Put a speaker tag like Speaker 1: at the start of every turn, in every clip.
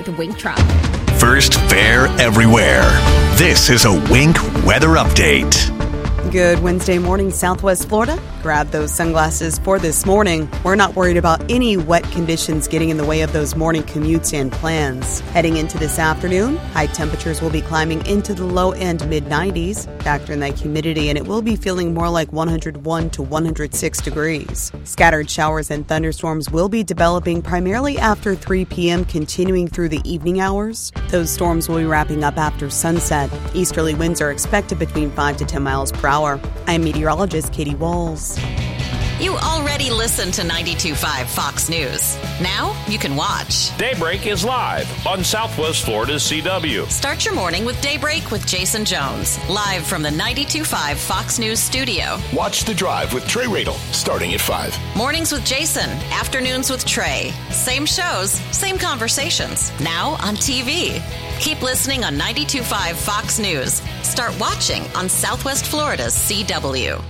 Speaker 1: with Wink Truck.
Speaker 2: First fair everywhere. This is a Wink weather update.
Speaker 3: Good Wednesday morning, Southwest Florida. Grab those sunglasses for this morning. We're not worried about any wet conditions getting in the way of those morning commutes and plans. Heading into this afternoon, high temperatures will be climbing into the low end mid-90s. Factor in that humidity and it will be feeling more like 101 to 106 degrees. Scattered showers and thunderstorms will be developing primarily after 3 p.m. continuing through the evening hours. Those storms will be wrapping up after sunset. Easterly winds are expected between 5 to 10 miles per hour. I'm meteorologist Katie Walls.
Speaker 4: You already listen to 92.5 Fox News. Now you can watch.
Speaker 5: Daybreak is live on Southwest Florida's CW.
Speaker 4: Start your morning with Daybreak with Jason Jones, live from the 92.5 Fox News studio.
Speaker 6: Watch The Drive with Trey Radel, starting at 5.
Speaker 4: Mornings with Jason, afternoons with Trey. Same shows, same conversations. Now on TV. Keep listening on 92.5 Fox News. Start watching on Southwest Florida's CW.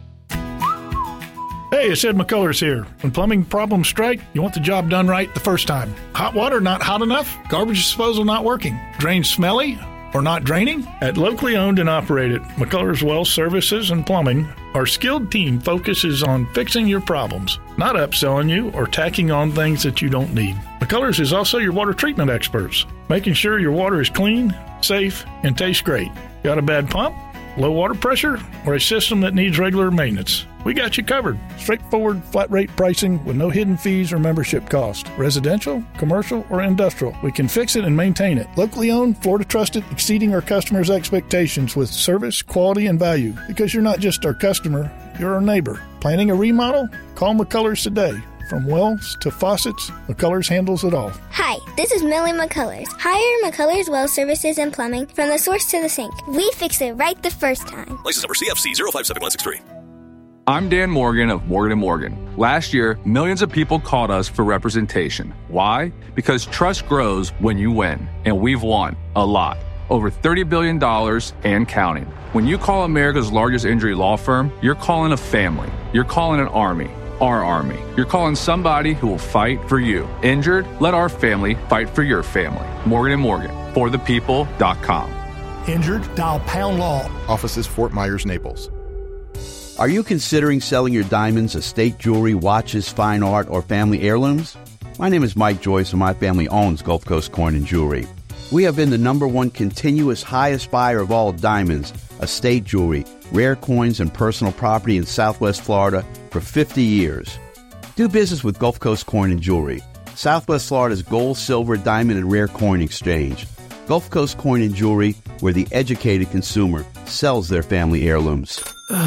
Speaker 7: Hey, it's Ed McCullers here. When plumbing problems strike, you want the job done right the first time. Hot water not hot enough? Garbage disposal not working? Drains smelly or not draining? At locally owned and operated McCullers Well Services and Plumbing, our skilled team focuses on fixing your problems, not upselling you or tacking on things that you don't need. McCullers is also your water treatment experts, making sure your water is clean, safe, and tastes great. Got a bad pump, low water pressure, or a system that needs regular maintenance? We got you covered. Straightforward, flat rate pricing with no hidden fees or membership cost. Residential, commercial, or industrial. We can fix it and maintain it. Locally owned, Florida trusted, exceeding our customers' expectations with service, quality, and value. Because you're not just our customer, you're our neighbor. Planning a remodel? Call McCullers today. From wells to faucets, McCullers handles it all.
Speaker 8: Hi, this is Millie McCullers. Hire McCullers Well Services and Plumbing from the source to the sink. We fix it right the first time.
Speaker 6: License number CFC 057163.
Speaker 9: I'm Dan Morgan of Morgan & Morgan. Last year, millions of people called us for representation. Why? Because trust grows when you win, and we've won a lot. Over $30 billion and counting. When you call America's largest injury law firm, you're calling a family. You're calling an army. Our army. You're calling somebody who will fight for you. Injured? Let our family fight for your family. Morgan & Morgan. ForThePeople.com.
Speaker 10: Injured? Dial Pound Law.
Speaker 11: Offices Fort Myers, Naples.
Speaker 12: Are you considering selling your diamonds, estate jewelry, watches, fine art, or family heirlooms? My name is Mike Joyce, and my family owns Gulf Coast Coin and Jewelry. We have been the #1 continuous highest buyer of all diamonds, estate jewelry, rare coins, and personal property in Southwest Florida for 50 years. Do business with Gulf Coast Coin and Jewelry, Southwest Florida's gold, silver, diamond, and rare coin exchange. Gulf Coast Coin and Jewelry, where the educated consumer sells their family heirlooms.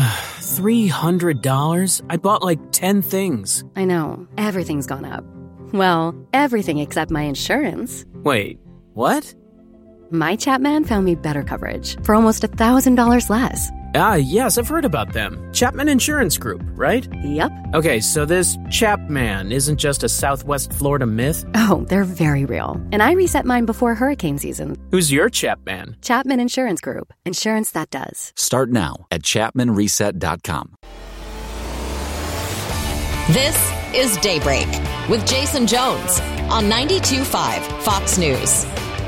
Speaker 13: $300? I bought like 10 things.
Speaker 14: I know. Everything's gone up. Well, everything except my insurance.
Speaker 13: Wait, what?
Speaker 14: My Chapman found me better coverage for almost $1,000 less.
Speaker 13: Yes, I've heard about them. Chapman Insurance Group, right?
Speaker 14: Yep.
Speaker 13: Okay, so this Chapman isn't just a Southwest Florida myth?
Speaker 14: Oh, they're very real. And I reset mine before hurricane season.
Speaker 13: Who's your Chapman?
Speaker 14: Chapman Insurance Group. Insurance that does.
Speaker 15: Start now at ChapmanReset.com.
Speaker 4: This is Daybreak with Jason Jones on 92.5 Fox News.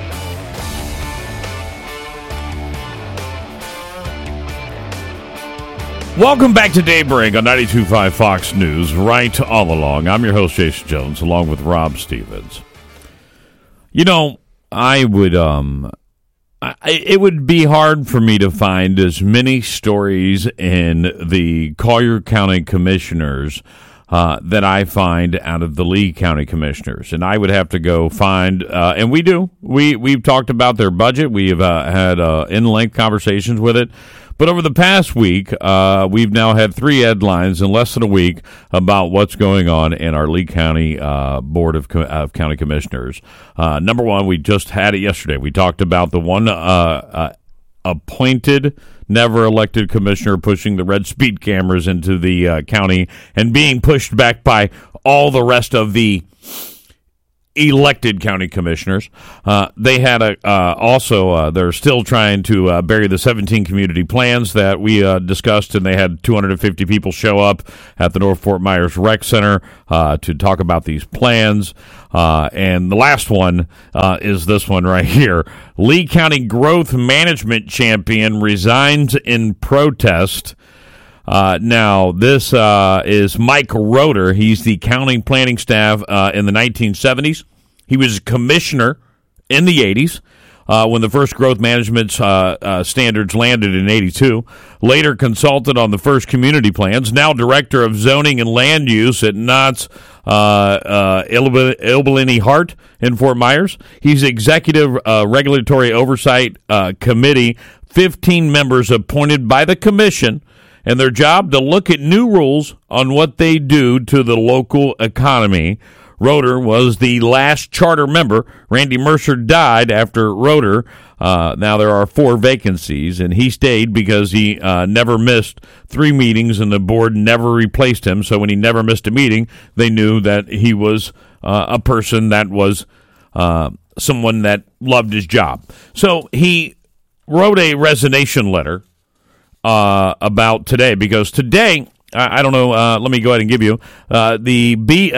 Speaker 5: Welcome back to Daybreak on 92.5 Fox News, right all along. I'm your host, Jason Jones, along with Rob Stevens. You know, I would, it would be hard for me to find as many stories in the Collier County Commissioners that I find out of the Lee County Commissioners. And I would have to go find, and we do. We've talked about their budget. We've had in-length conversations with it. But over the past week, we've now had 3 headlines in less than a week about what's going on in our Lee County Board of County Commissioners. Number one, we just had it yesterday. We talked about the one appointed, never elected commissioner pushing the red speed cameras into the county and being pushed back by all the rest of the elected county commissioners. They had they're still trying to bury the 17 community plans that we discussed, and they had 250 people show up at the North Fort Myers Rec Center to talk about these plans. And the last one is this one right here. Lee County Growth Management Champion resigns in protest. Now, this is Mike Roeder. He's the county planning staff in the 1970s. He was a commissioner in the 80s when the first growth management standards landed in 82. Later consulted on the first community plans. Now director of zoning and land use at Knott's Ilbelini Hart in Fort Myers. He's executive regulatory oversight committee, 15 members appointed by the commission, and their job to look at new rules on what they do to the local economy. Roeder was the last charter member. Randy Mercer died after Roeder. Now there are 4 vacancies, and he stayed because he never missed 3 meetings, and the board never replaced him. So when he never missed a meeting, they knew that he was a person that was someone that loved his job. So he wrote a resignation letter about today, because today, I don't know, let me go ahead and give you the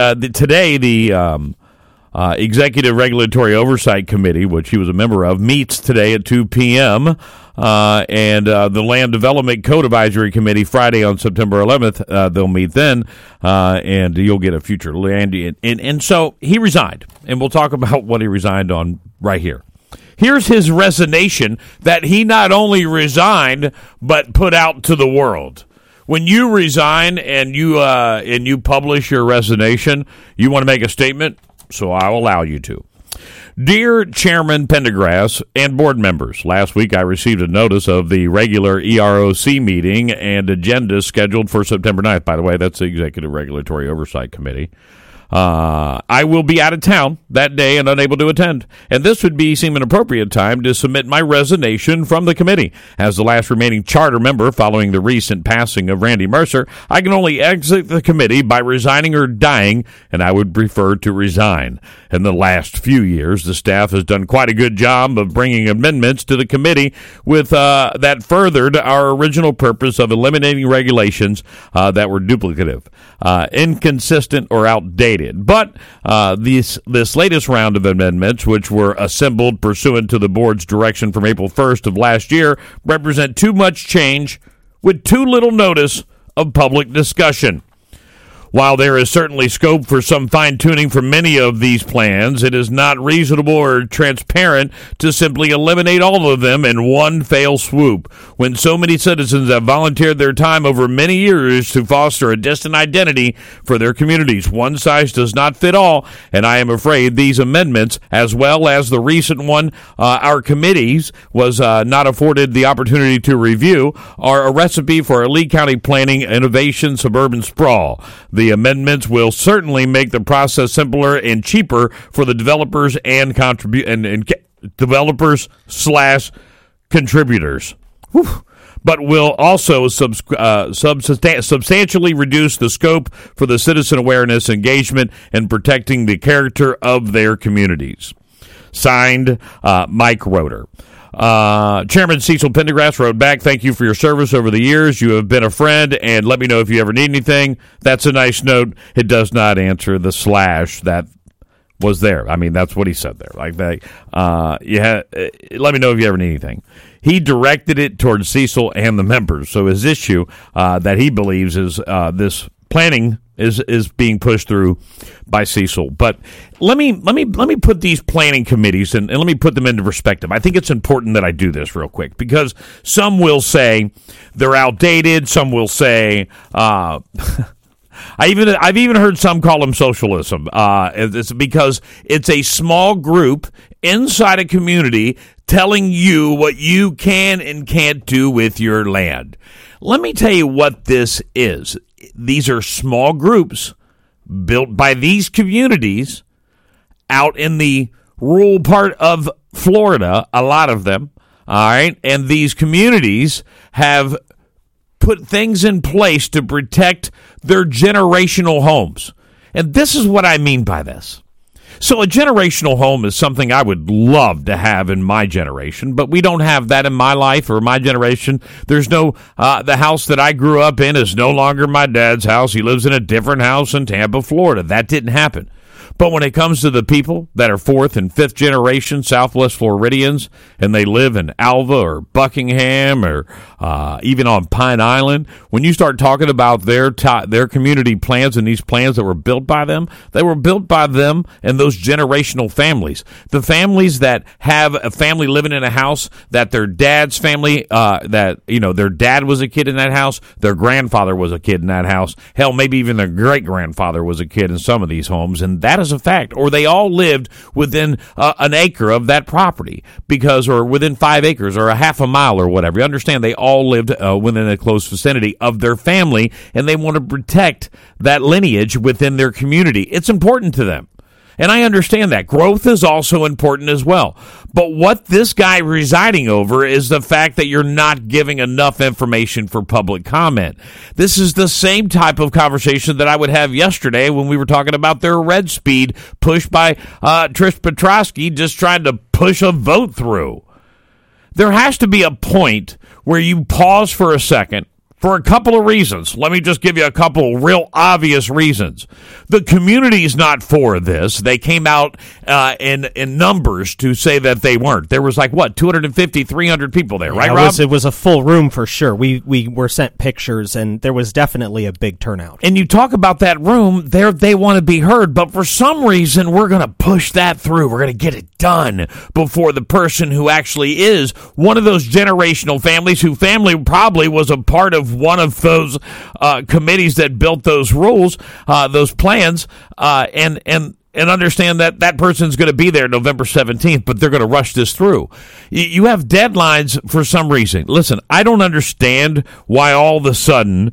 Speaker 5: Executive Regulatory Oversight Committee, which he was a member of, meets today at 2 p.m., and the Land Development Code Advisory Committee Friday on September 11th, they'll meet then, and you'll get a future land. And so he resigned, and we'll talk about what he resigned on right here. Here's his resignation that he not only resigned, but put out to the world. When you resign and you publish your resignation, you want to make a statement, so I'll allow you to. Dear Chairman Pendergrass and board members, last week I received a notice of the regular EROC meeting and agenda scheduled for September 9th. By the way, that's the Executive Regulatory Oversight Committee. I will be out of town that day and unable to attend, and this would seem an appropriate time to submit my resignation from the committee. As the last remaining charter member following the recent passing of Randy Mercer, I can only exit the committee by resigning or dying, and I would prefer to resign. In the last few years, the staff has done quite a good job of bringing amendments to the committee with that furthered our original purpose of eliminating regulations that were duplicative, inconsistent, or outdated. But this latest round of amendments, which were assembled pursuant to the board's direction from April 1st of last year, represent too much change with too little notice of public discussion. While there is certainly scope for some fine-tuning for many of these plans, it is not reasonable or transparent to simply eliminate all of them in one fell swoop, when so many citizens have volunteered their time over many years to foster a distant identity for their communities. One size does not fit all, and I am afraid these amendments, as well as the recent one our committees was not afforded the opportunity to review, are a recipe for a Lee County planning innovation suburban sprawl. The amendments will certainly make the process simpler and cheaper for the developers and developers/contributors. But will also substantially reduce the scope for the citizen awareness, engagement, and protecting the character of their communities. Signed, Mike Roeder. Chairman Cecil Pendergrass wrote back, "Thank you for your service over the years. You have been a friend, and let me know if you ever need anything." That's a nice note. It does not answer the slash that was there. I mean, that's what he said there. Like that. Let me know if you ever need anything. He directed it towards Cecil and the members. So his issue that he believes is this planning is being pushed through by Cecil. But let me put these planning committees and let me put them into perspective. I think it's important that I do this real quick, because some will say they're outdated. Some will say I've even heard some call them socialism. It's because it's a small group inside a community telling you what you can and can't do with your land. Let me tell you what this is. These are small groups built by these communities out in the rural part of Florida, a lot of them, all right? And these communities have put things in place to protect their generational homes. And this is what I mean by this. So a generational home is something I would love to have in my generation, but we don't have that in my life or my generation. There's no, the house that I grew up in is no longer my dad's house. He lives in a different house in Tampa, Florida. That didn't happen. But when it comes to the people that are fourth and fifth generation Southwest Floridians, and they live in Alva or Buckingham or even on Pine Island, when you start talking about their community plans and these plans that were built by them, they were built by them and those generational families. The families that have a family living in a house that their dad's family, their dad was a kid in that house, their grandfather was a kid in that house, hell, maybe even their great-grandfather was a kid in some of these homes, and that is a fact. Or they all lived within an acre of that property or within 5 acres or a half a mile or whatever. You understand, they all lived within a close vicinity of their family, and they want to protect that lineage within their community. It's important to them. And I understand that. Growth is also important as well. But what this guy residing over is the fact that you're not giving enough information for public comment. This is the same type of conversation that I would have yesterday when we were talking about their red speed push by Trish Petrosky just trying to push a vote through. There has to be a point where you pause for a second for a couple of reasons. Let me just give you a couple real obvious reasons. The community is not for this. They came out in numbers to say that they weren't. There was 250, 300 people there, right, Rob?
Speaker 1: It was a full room for sure. We were sent pictures, and there was definitely a big turnout.
Speaker 5: And you talk about that room, they want to be heard, but for some reason, we're going to push that through. We're going to get it done before the person who actually is one of those generational families whose family probably was a part of one of those committees that built those rules, those plans, and understand that that person's going to be there November 17th, but they're going to rush this through. You have deadlines for some reason. Listen, I don't understand why all of a sudden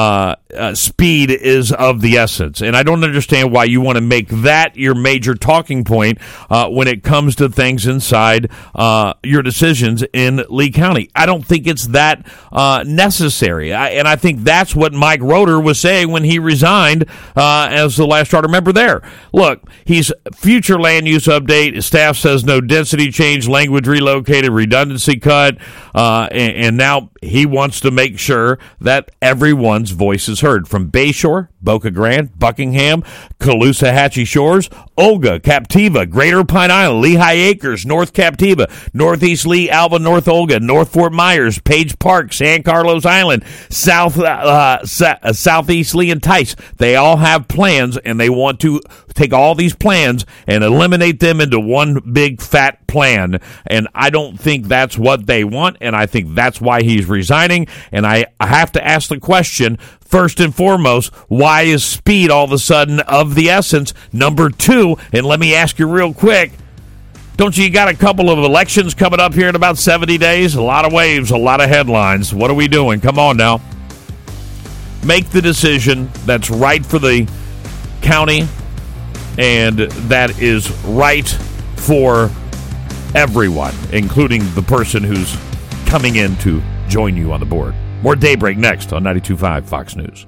Speaker 5: speed is of the essence, and I don't understand why you want to make that your major talking point when it comes to things inside your decisions in Lee County. I don't think it's that necessary, and I think that's what Mike Roeder was saying when he resigned as the last charter member there. Look, he's future land use update. Staff says no density change, language relocated, redundancy cut, and now he wants to make sure that everyone's voice is heard from Bayshore, Boca Grande, Buckingham, Caloosahatchee Shores, Olga, Captiva, Greater Pine Island, Lehigh Acres, North Captiva, Northeast Lee, Alva, North Olga, North Fort Myers, Page Park, San Carlos Island, Southeast Lee and Tice. They all have plans, and they want to take all these plans and eliminate them into one big fat plan. And I don't think that's what they want, and I think that's why he's resigning. And I have to ask the question, first and foremost, why is speed all of a sudden of the essence? Number two, and let me ask you real quick, don't you got a couple of elections coming up here in about 70 days? A lot of waves, a lot of headlines. What are we doing? Come on now. Make the decision that's right for the county and that is right for everyone, including the person who's coming in to join you on the board. More Daybreak next on 92.5 Fox News.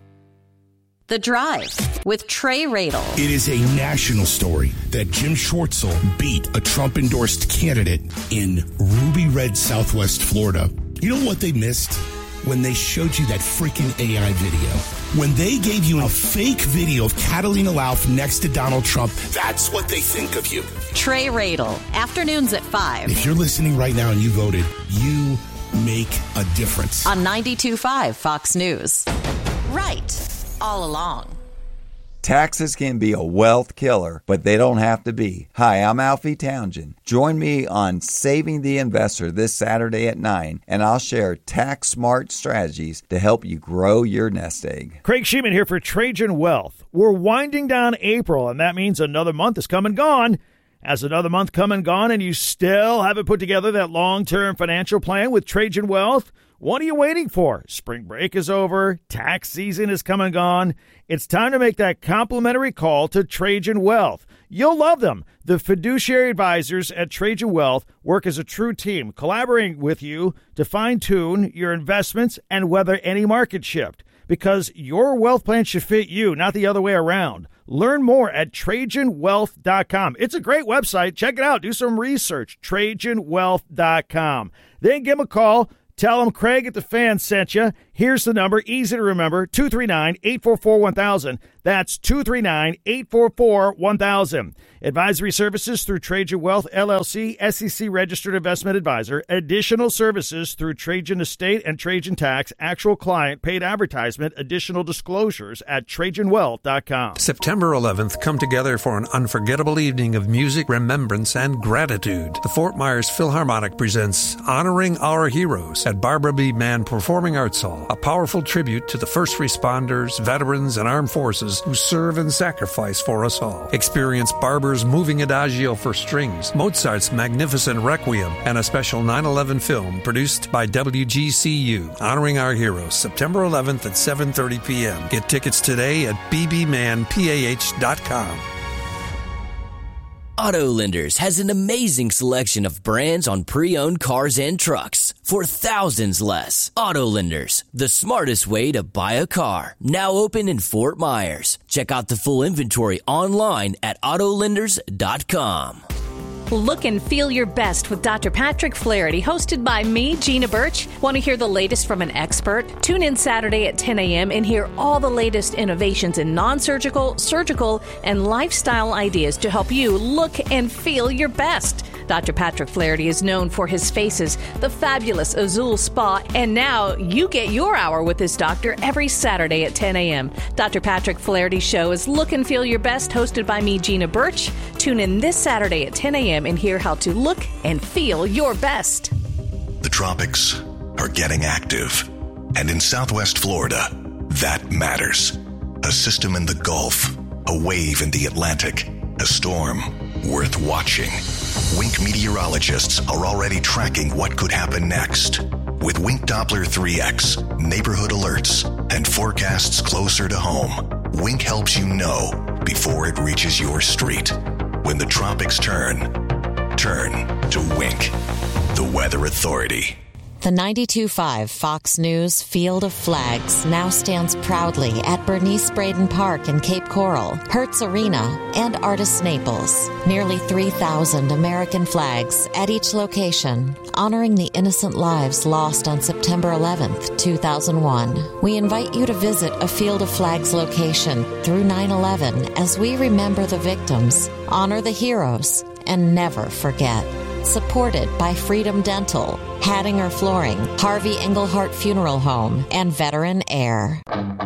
Speaker 4: The Drive with Trey Radel.
Speaker 16: It is a national story that Jim Schwartzel beat a Trump-endorsed candidate in Ruby Red, Southwest Florida. You know what they missed? When they showed you that freaking AI video. When they gave you a fake video of Catalina Lauf next to Donald Trump, that's what they think of you.
Speaker 4: Trey Radel, afternoons at 5.
Speaker 16: If you're listening right now and you voted, you make a difference.
Speaker 4: On 92.5 Fox News. Right. All along.
Speaker 17: Taxes can be a wealth killer, but they don't have to be. Hi, I'm Alfie Townsend. Join me on Saving the Investor this Saturday at 9, and I'll share tax-smart strategies to help you grow your nest egg.
Speaker 18: Craig Sheeman here for Trajan Wealth. We're winding down April, and that means another month is come and gone. Has another month come and gone, and you still haven't put together that long-term financial plan with Trajan Wealth? What are you waiting for? Spring break is over. Tax season is come and gone. It's time to make that complimentary call to Trajan Wealth. You'll love them. The fiduciary advisors at Trajan Wealth work as a true team, collaborating with you to fine-tune your investments and weather any market shift. Because your wealth plan should fit you, not the other way around. Learn more at TrajanWealth.com. It's a great website. Check it out. Do some research. TrajanWealth.com. Then give them a call. Tell them Craig at the Fan sent you. Here's the number, easy to remember, 239-844-1000. That's 239-844-1000. Advisory services through Trajan Wealth, LLC, SEC-registered investment advisor. Additional services through Trajan Estate and Trajan Tax. Actual client, paid advertisement, additional disclosures at TrajanWealth.com.
Speaker 19: September 11th, come together for an unforgettable evening of music, remembrance, and gratitude. The Fort Myers Philharmonic presents Honoring Our Heroes at Barbara B. Mann Performing Arts Hall, a powerful tribute to the first responders, veterans, and armed forces who serve and sacrifice for us all. Experience Barbara's moving adagio for strings, Mozart's magnificent Requiem, and a special 9/11 film produced by WGCU. Honoring Our Heroes, September 11th at 7:30 p.m. Get tickets today at bbmanpah.com.
Speaker 20: Auto Lenders has an amazing selection of brands on pre-owned cars and trucks for thousands less. Auto Lenders, the smartest way to buy a car. Now open in Fort Myers. Check out the full inventory online at autolenders.com.
Speaker 21: Look and feel your best with Dr. Patrick Flaherty, hosted by me, Gina Birch. Want to hear the latest from an expert? Tune in Saturday at 10 a.m. and hear all the latest innovations in non-surgical, surgical, and lifestyle ideas to help you look and feel your best. Dr. Patrick Flaherty is known for his faces, the fabulous Azul Spa, and now you get your hour with this doctor every Saturday at 10 a.m. Dr. Patrick Flaherty's show is Look and Feel Your Best, hosted by me, Gina Birch. Tune in this Saturday at 10 a.m. and hear how to look and feel your best.
Speaker 2: The tropics are getting active. And in Southwest Florida, that matters. A system in the Gulf, a wave in the Atlantic, a storm worth watching. Wink meteorologists are already tracking what could happen next. With Wink Doppler 3X, neighborhood alerts, and forecasts closer to home, Wink helps you know before it reaches your street. When the tropics turn to Wink, the Weather Authority.
Speaker 4: The 92.5 Fox News Field of Flags now stands proudly at Bernice Braden Park in Cape Coral, Hertz Arena, and Artis Naples. Nearly 3,000 American flags at each location, honoring the innocent lives lost on September 11th, 2001. We invite you to visit a Field of Flags location through 9/11 as we remember the victims, honor the heroes, and never forget. Supported by Freedom Dental, Hattinger Flooring, Harvey Engelhart Funeral Home, and Veteran Air.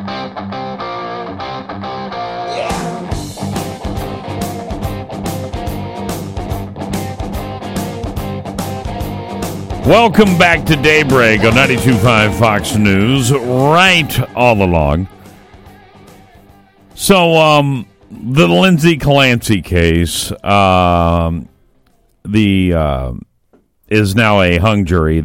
Speaker 5: Welcome back to Daybreak on 92.5 Fox News, right all along. So, the Lindsay Clancy case, is now a hung jury.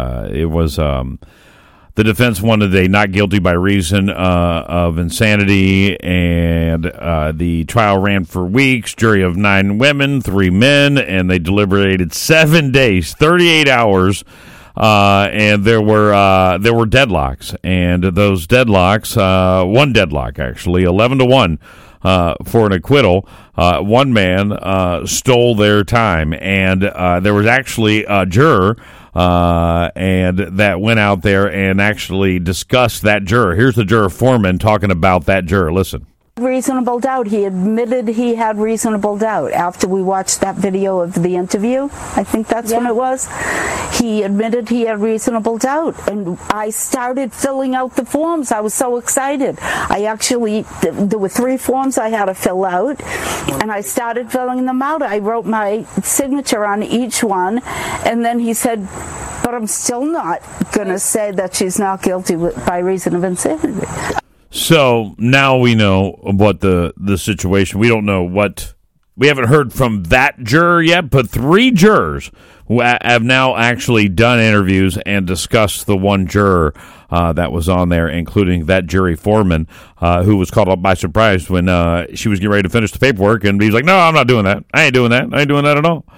Speaker 5: The defense wanted a not guilty by reason of insanity, and the trial ran for weeks. Jury of 9 women, 3 men, and they deliberated 7 days, 38 hours, and there were deadlocks, and those deadlocks, one deadlock actually, 11-1. For an acquittal. One man stole their time, and there was actually a juror and that went out there and actually discussed that juror. Here's the juror foreman talking about that juror. Listen.
Speaker 22: Reasonable doubt. He admitted he had reasonable doubt after we watched that video of the interview. I think that's when it was. He admitted he had reasonable doubt, and I started filling out the forms. I was so excited. There were 3 forms I had to fill out, and I started filling them out. I wrote my signature on each one, and then he said, but I'm still not going to say that she's not guilty by reason of insanity.
Speaker 5: So now we know what the situation. We don't know what. We haven't heard from that juror yet, but 3 jurors who have now actually done interviews and discussed the one juror that was on there, including that jury foreman who was caught up by surprise when she was getting ready to finish the paperwork, and he was like, "No, I'm not doing that. I ain't doing that. I ain't doing that at all."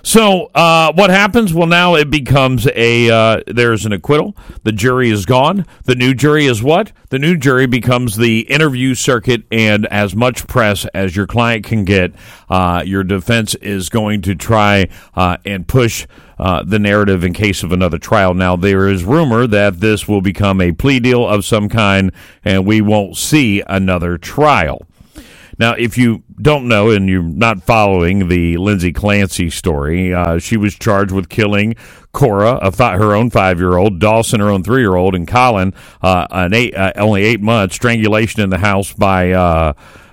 Speaker 5: So what happens? Well, now it becomes there's an acquittal. The jury is gone. The new jury is what? The new jury becomes the interview circuit, and as much press as your client can get, your defense is going to try and push the narrative in case of another trial. Now, there is rumor that this will become a plea deal of some kind, and we won't see another trial. Now, if you don't know and you're not following the Lindsay Clancy story, she was charged with killing Cora, her own 5-year-old, Dawson, her own 3-year-old, and Colin, only 8 months, strangulation in the house by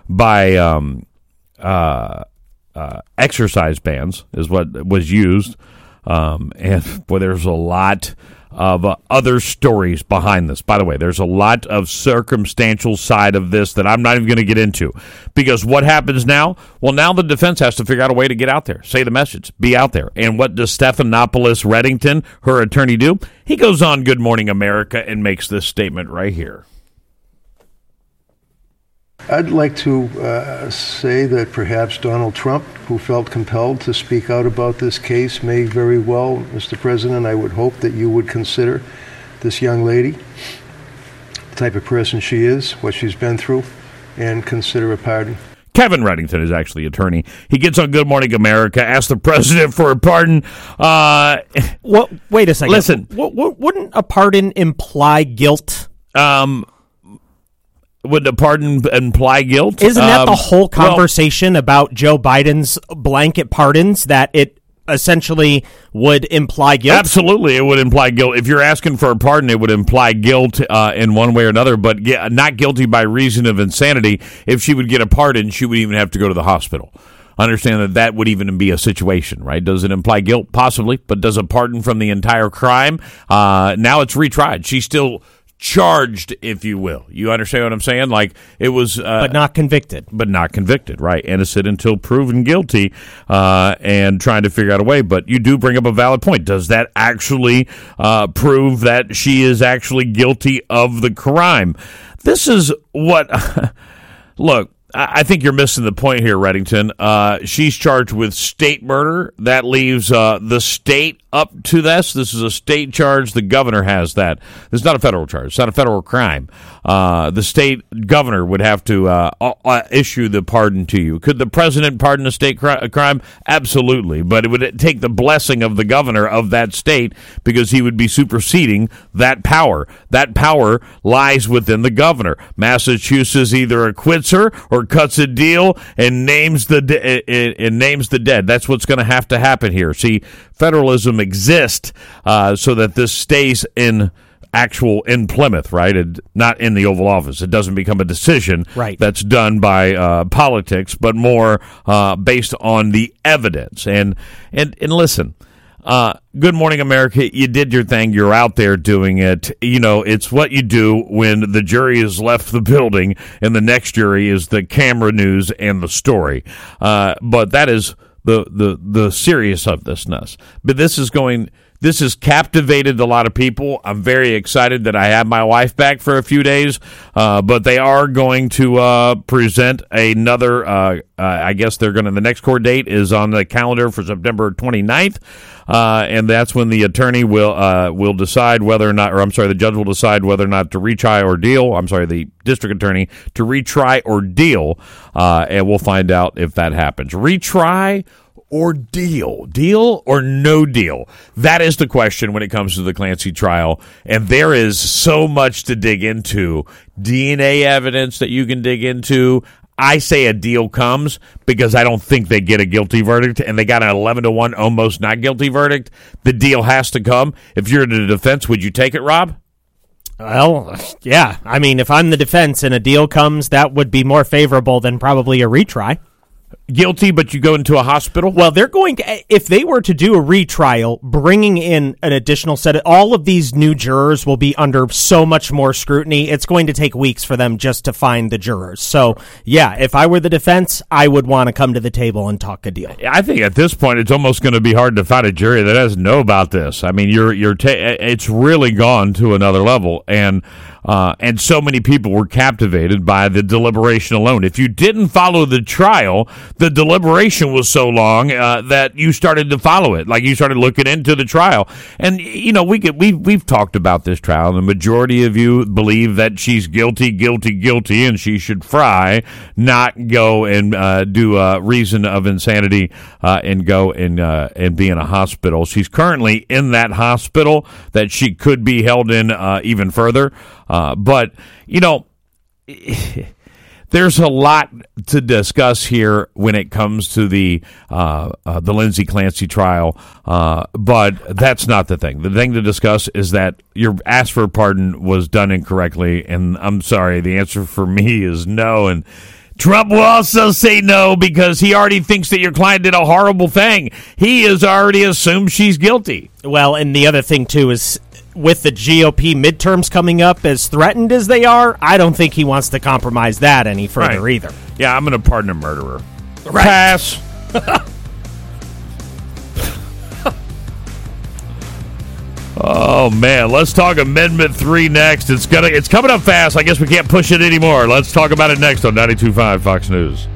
Speaker 5: exercise bands is what was used. And boy, there's a lot of other stories behind this. By the way, there's a lot of circumstantial side of this that I'm not even going to get into. Because what happens now? Well, now the defense has to figure out a way to get out there, say the message, be out there. And what does Stephanopoulos Reddington, her attorney, do? He goes on Good Morning America and makes this statement right here.
Speaker 3: I'd like to say that perhaps Donald Trump, who felt compelled to speak out about this case, may very well, Mr. President, I would hope that you would consider this young lady, the type of person she is, what she's been through, and consider a pardon.
Speaker 5: Kevin Reddington is actually attorney. He gets on Good Morning America, asks the president for a pardon.
Speaker 1: Well, wait a second.
Speaker 5: Listen.
Speaker 1: Wouldn't a pardon imply guilt?
Speaker 5: Would the pardon imply guilt?
Speaker 1: Isn't that the whole conversation about Joe Biden's blanket pardons, that it essentially would imply guilt?
Speaker 5: Absolutely, it would imply guilt. If you're asking for a pardon, it would imply guilt in one way or another, but not guilty by reason of insanity. If she would get a pardon, she would even have to go to the hospital. Understand that would even be a situation, right? Does it imply guilt? Possibly, but does a pardon from the entire crime? Now it's retried. She's still charged, if you will. You understand what I'm saying? Like, it was...
Speaker 1: but not convicted.
Speaker 5: But not convicted, right. Innocent until proven guilty, and trying to figure out a way. But you do bring up a valid point. Does that actually prove that she is actually guilty of the crime? This is what... Look, I think you're missing the point here, Reddington. She's charged with state murder. That leaves the state up to this. This is a state charge. The governor has that. This is not a federal charge. It's not a federal crime. The state governor would have to issue the pardon to you. Could the president pardon a state crime? Absolutely. But it would take the blessing of the governor of that state, because he would be superseding that power. That power lies within the governor. Massachusetts either acquits her or cuts a deal and names the dead. That's what's going to happen here. See, federalism exists so that this stays in Plymouth, right? And not in the Oval Office. It doesn't become a decision that's done by politics, but more based on the evidence. And listen, Good Morning America, you did your thing. You're out there doing it. You know, it's what you do when the jury has left the building and the next jury is the camera news and the story. But that is the serious of thisness. But this has captivated a lot of people. I'm very excited that I have my wife back for a few days, but they are going to present another, I guess the next court date is on the calendar for September 29th, and that's when the attorney will decide whether or not, the judge will decide whether or not to retry or deal. The district attorney to retry or deal, and we'll find out if that happens. Retry or deal or no deal? That is the question when it comes to the Clancy trial, and there is so much to dig into. DNA evidence that you can dig into. I say a deal comes because I don't think they get a guilty verdict, and they got an 11-1 almost not guilty verdict. The deal has to come. If you're the defense, would you take it, Rob?
Speaker 1: Well, yeah. I mean, if I'm the defense and a deal comes, that would be more favorable than probably a retry.
Speaker 5: Guilty, but you go into a hospital?
Speaker 1: Well, they're going to, if they were to do a retrial, bringing in an additional set of, all of these new jurors will be under so much more scrutiny. It's going to take weeks for them just to find the jurors. So, yeah, if I were the defense, I would want to come to the table and talk a deal.
Speaker 5: I think at this point, it's almost going to be hard to find a jury that doesn't know about this. I mean, it's really gone to another level. And And so many people were captivated by the deliberation alone. If you didn't follow the trial, the deliberation was so long that you started to follow it. Like you started looking into the trial. And, you know, we've talked about this trial. The majority of you believe that she's guilty, and she should fry, not go and do a reason of insanity and go and be in a hospital. She's currently in that hospital that she could be held in even further. But, you know, there's a lot to discuss here when it comes to the Lindsay Clancy trial, but that's not the thing. The thing to discuss is that your ask for pardon was done incorrectly, and I'm sorry, the answer for me is no, and Trump will also say no because he already thinks that your client did a horrible thing. He has already assumed she's guilty.
Speaker 1: Well, and the other thing, too, is with the GOP midterms coming up, as threatened as they are, I don't think he wants to compromise that any further either.
Speaker 5: Yeah, I'm going to pardon a murderer.
Speaker 1: Right.
Speaker 5: Pass. Oh, man. Let's talk Amendment 3 next. It's coming up fast. I guess we can't push it anymore. Let's talk about it next on 92.5 Fox News.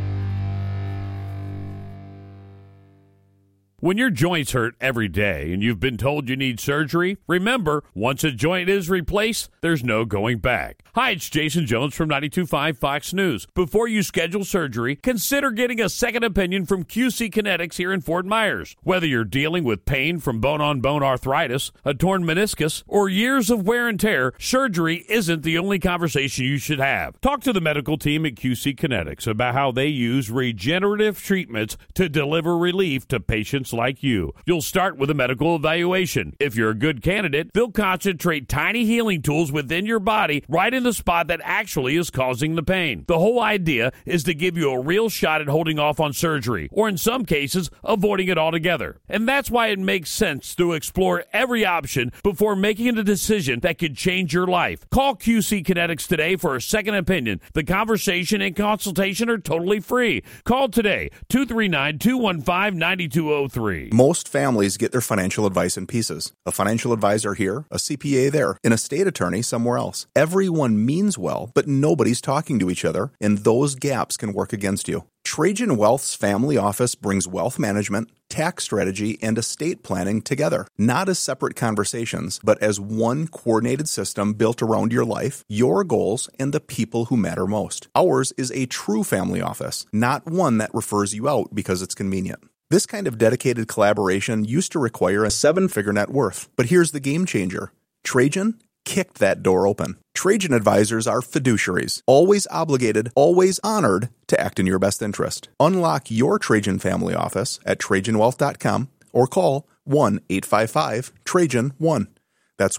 Speaker 5: When your joints hurt every day and you've been told you need surgery, remember, once a joint is replaced, there's no going back. Hi, it's Jason Jones from 92.5 Fox News. Before you schedule surgery, consider getting a second opinion from QC Kinetics here in Fort Myers. Whether you're dealing with pain from bone-on-bone arthritis, a torn meniscus, or years of wear and tear, surgery isn't the only conversation you should have. Talk to the medical team at QC Kinetics about how they use regenerative treatments to deliver relief to patients like you. You'll start with a medical evaluation. If you're a good candidate, they'll concentrate tiny healing tools within your body right in the spot that actually is causing the pain. The whole idea is to give you a real shot at holding off on surgery, or in some cases, avoiding it altogether. And that's why it makes sense to explore every option before making a decision that could change your life. Call QC Kinetics today for a second opinion. The conversation and consultation are totally free. Call today, 239-215-9203.
Speaker 11: Most families get their financial advice in pieces. A financial advisor here, a CPA there, an estate attorney somewhere else. Everyone means well, but nobody's talking to each other, and those gaps can work against you. Trajan Wealth's family office brings wealth management, tax strategy, and estate planning together, not as separate conversations, but as one coordinated system built around your life, your goals, and the people who matter most. Ours is a true family office, not one that refers you out because it's convenient. This kind of dedicated collaboration used to require a 7-figure net worth, but here's the game changer. Trajan kicked that door open. Trajan advisors are fiduciaries, always obligated, always honored to act in your best interest. Unlock your Trajan family office at TrajanWealth.com or call 1-855-TRAJAN-1. That's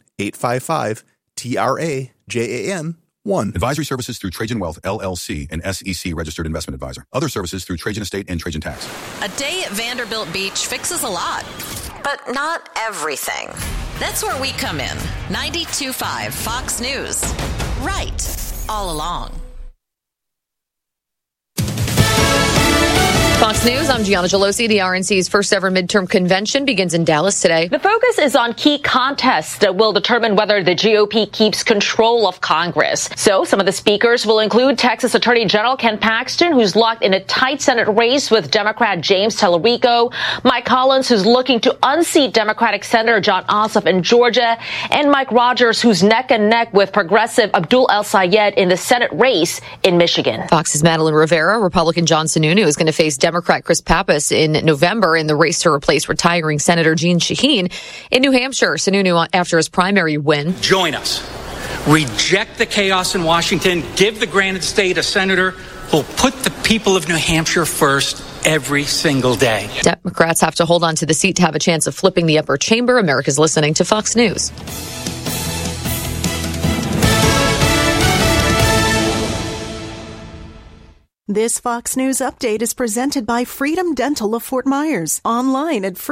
Speaker 11: 1-855-TRAJAN-1. Advisory services through Trajan Wealth, LLC, an SEC registered investment advisor. Other services through Trajan Estate and Trajan Tax.
Speaker 4: A day at Vanderbilt Beach fixes a lot, but not everything. That's where we come in. 92.5 Fox News. Right all along.
Speaker 7: Fox News, I'm Gianna Gelosi. The RNC's first ever midterm convention begins in Dallas today.
Speaker 8: The focus is on key contests that will determine whether the GOP keeps control of Congress. So some of the speakers will include Texas Attorney General Ken Paxton, who's locked in a tight Senate race with Democrat James Tallarico, Mike Collins, who's looking to unseat Democratic Senator Jon Ossoff in Georgia, and Mike Rogers, who's neck and neck with progressive Abdul El-Sayed in the Senate race in Michigan.
Speaker 7: Fox's Madeline Rivera, Republican John Sununu is going to face Democrat Chris Pappas in November in the race to replace retiring Senator Jeanne Shaheen. In New Hampshire, Sununu, after his primary win.
Speaker 23: Join us. Reject the chaos in Washington. Give the granted state a senator who'll put the people of New Hampshire first every single day.
Speaker 7: Democrats have to hold on to the seat to have a chance of flipping the upper chamber. America's listening to Fox News.
Speaker 24: This Fox News update is presented by Freedom Dental of Fort Myers. Online at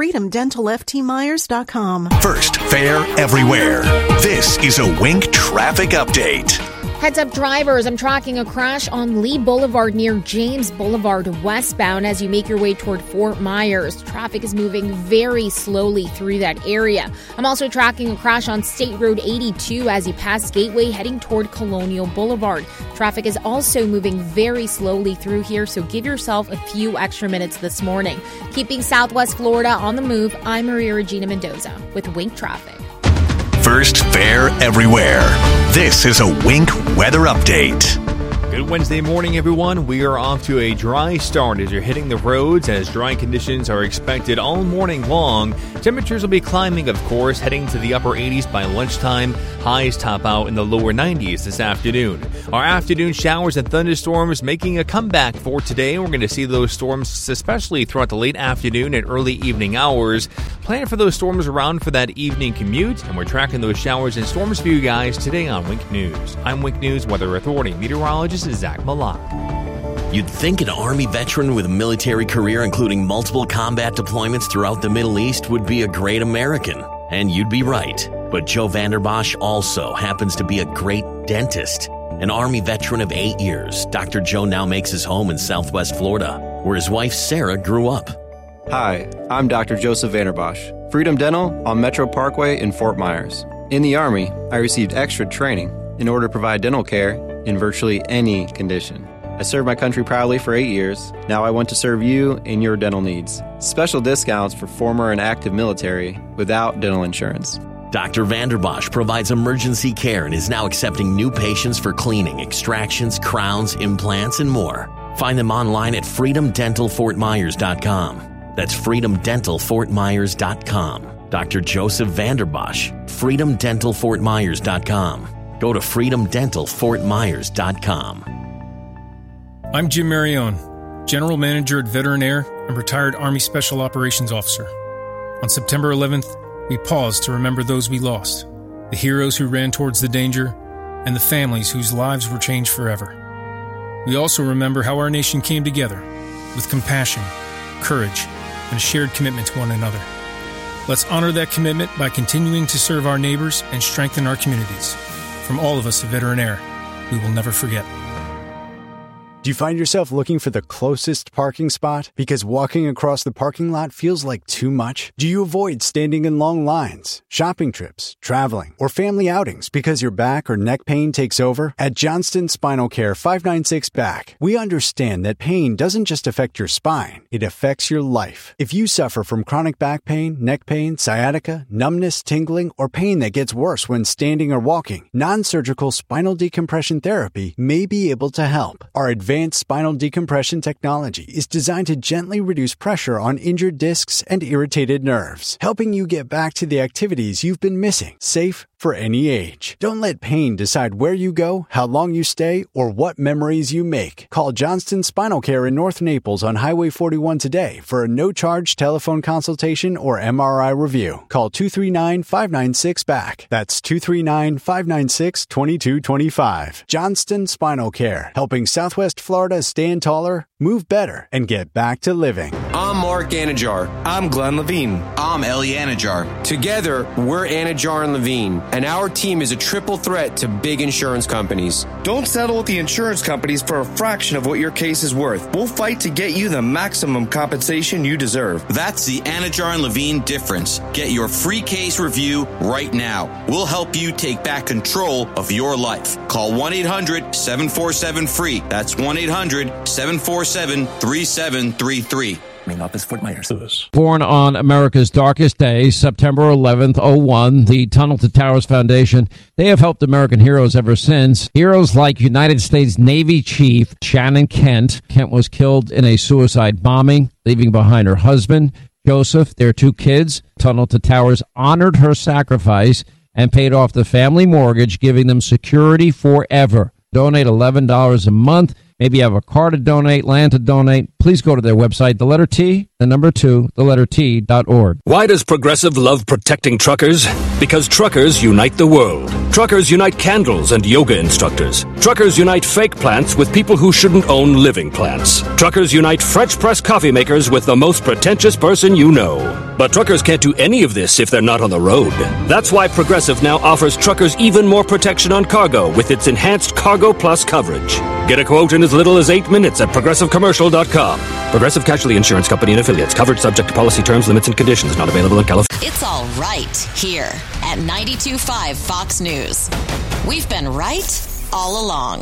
Speaker 24: freedomdentalftmyers.com.
Speaker 2: First, fair everywhere. This is a Wink traffic update.
Speaker 6: Heads up drivers, I'm tracking a crash on Lee Boulevard near James Boulevard westbound as you make your way toward Fort Myers. Traffic is moving very slowly through that area. I'm also tracking a crash on State Road 82 as you pass Gateway heading toward Colonial Boulevard. Traffic is also moving very slowly through here, so give yourself a few extra minutes this morning. Keeping Southwest Florida on the move, I'm Maria Regina Mendoza with Wink Traffic.
Speaker 2: First fair everywhere. This is a Wink Weather Update.
Speaker 9: Good Wednesday morning, everyone. We are off to a dry start as you're hitting the roads, as dry conditions are expected all morning long. Temperatures will be climbing, of course, heading to the upper 80s by lunchtime. Highs top out in the lower 90s this afternoon. Our afternoon showers and thunderstorms making a comeback for today. We're going to see those storms especially throughout the late afternoon and early evening hours. Plan for those storms around for that evening commute, and we're tracking those showers and storms for you guys today on Wink News. I'm Wink News Weather Authority meteorologist Zach Malak.
Speaker 10: You'd think an Army veteran with a military career including multiple combat deployments throughout the Middle East would be a great American. And you'd be right. But Joe Vanderbosch also happens to be a great dentist. An Army veteran of 8 years, Dr. Joe now makes his home in Southwest Florida, where his wife Sarah grew up.
Speaker 12: Hi, I'm Dr. Joseph Vanderbosch, Freedom Dental on Metro Parkway in Fort Myers. In the Army, I received extra training in order to provide dental care in virtually any condition. I served my country proudly for 8 years. Now I want to serve you in your dental needs. Special discounts for former and active military without dental insurance.
Speaker 10: Dr. Vanderbosch provides emergency care and is now accepting new patients for cleaning, extractions, crowns, implants, and more. Find them online at freedomdentalfortmyers.com. That's freedomdentalfortmyers.com. Dr. Joseph Vanderbosch, freedomdentalfortmyers.com. Go to freedomdentalfortmyers.com.
Speaker 25: I'm Jim Marione, General Manager at Veterinaire and retired Army Special Operations Officer. On September 11th, we paused to remember those we lost, the heroes who ran towards the danger, and the families whose lives were changed forever. We also remember how our nation came together with compassion, courage, and a shared commitment to one another. Let's honor that commitment by continuing to serve our neighbors and strengthen our communities. From all of us at Veterinaire, we will never forget.
Speaker 26: Do you find yourself looking for the closest parking spot because walking across the parking lot feels like too much? Do you avoid standing in long lines, shopping trips, traveling, or family outings because your back or neck pain takes over? At Johnston Spinal Care 596 Back, we understand that pain doesn't just affect your spine, it affects your life. If you suffer from chronic back pain, neck pain, sciatica, numbness, tingling, or pain that gets worse when standing or walking, non-surgical spinal decompression therapy may be able to help. Our advanced spinal decompression technology is designed to gently reduce pressure on injured discs and irritated nerves, helping you get back to the activities you've been missing, safe for any age. Don't let pain decide where you go, how long you stay, or what memories you make. Call Johnston Spinal Care in North Naples on Highway 41 today for a no-charge telephone consultation or MRI review. Call 239-596-BACK. That's 239-596-2225. Johnston Spinal Care, helping Southwest Florida stand taller, move better, and get back to living.
Speaker 27: I'm Mark Anajar. I'm Glenn Levine. I'm Ellie Anajar. Together, we're Anajar and Levine, and our team is a triple threat to big insurance companies. Don't settle with the insurance companies for a fraction of what your case is worth. We'll fight to get you the maximum compensation you deserve.
Speaker 28: That's the Anajar and Levine difference. Get your free case review right now. We'll help you take back control of your life. Call 1-800-747-FREE. That's 1-800-747-3733.
Speaker 29: Main office, Fort Myers.
Speaker 30: Born on America's darkest day, September 11th, 01, the Tunnel to Towers Foundation, they have helped American heroes ever since. Heroes like United States Navy Chief Shannon Kent. Kent was killed in a suicide bombing, leaving behind her husband, Joseph, their 2 kids. Tunnel to Towers honored her sacrifice and paid off the family mortgage, giving them security forever. Donate $11 a month. maybe you have a car to donate, land to donate, please go to their website, the letter T, the number 2, the letter T.org.
Speaker 13: Why does Progressive love protecting truckers? Because truckers unite the world. Truckers unite candles and yoga instructors. Truckers unite fake plants with people who shouldn't own living plants. Truckers unite French press coffee makers with the most pretentious person you know. But truckers can't do any of this if they're not on the road. That's why Progressive now offers truckers even more protection on cargo with its enhanced Cargo Plus coverage. Get a quote in as little as 8 minutes at ProgressiveCommercial.com. Progressive Casualty Insurance Company and Affiliates. Covered subject to policy terms, limits, and conditions. Not available in California.
Speaker 4: It's all right here at 92.5 Fox News. We've been right all along.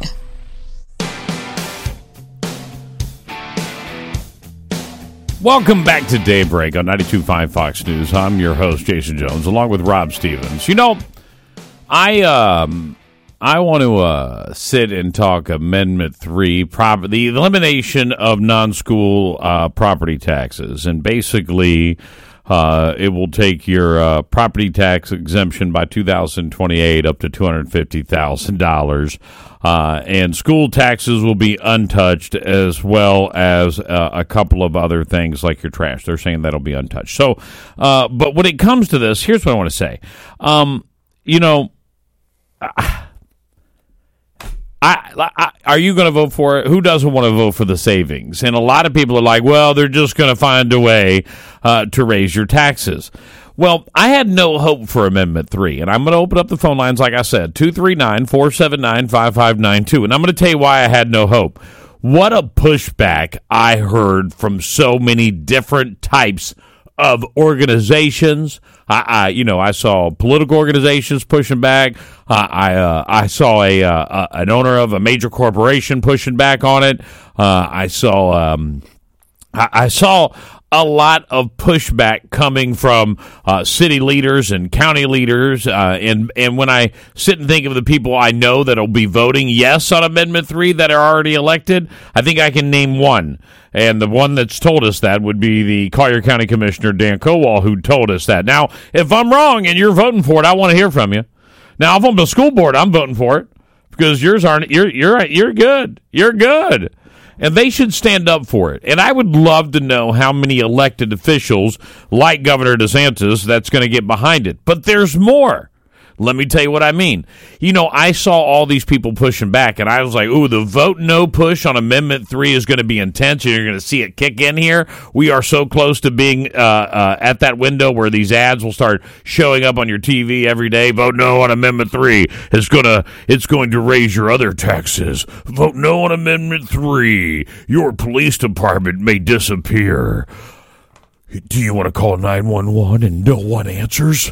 Speaker 5: Welcome back to Daybreak on 92.5 Fox News. I'm your host, Jason Jones, along with Rob Stevens. You know, I want to sit and talk Amendment 3, the elimination of non-school property taxes. And basically, it will take your property tax exemption by 2028 up to $250,000. And school taxes will be untouched, as well as a couple of other things like your trash. They're saying that'll be untouched. So, but when it comes to this, here's what I want to say. You know, are you going to vote for it? Who doesn't want to vote for the savings? And a lot of people are like, well, they're just going to find a way to raise your taxes. Well, I had no hope for Amendment 3, and I'm going to open up the phone lines, like I said, 239-479-5592, and I'm going to tell you why I had no hope. What a pushback I heard from so many different types of organizations. I saw political organizations pushing back. I saw an owner of a major corporation pushing back on it. I saw a lot of pushback coming from city leaders and county leaders. And when I sit and think of the people I know that will be voting yes on Amendment 3 that are already elected, I think I can name one. And the one that's told us that would be the Collier County Commissioner, Dan Kowal, who told us that. Now, if I'm wrong and you're voting for it, I want to hear from you. Now, if I'm the school board, I'm voting for it because yours aren't. You're good. You're good. And they should stand up for it. And I would love to know how many elected officials, like Governor DeSantis, that's going to get behind it. But there's more. Let me tell you what I mean. You know, I saw all these people pushing back, and I was like, ooh, the vote no push on Amendment 3 is going to be intense, and you're going to see it kick in here. We are so close to being at that window where these ads will start showing up on your TV every day. Vote no on Amendment 3. It's going to raise your other taxes. Vote no on Amendment 3. Your police department may disappear. Do you want to call 911 and no one answers?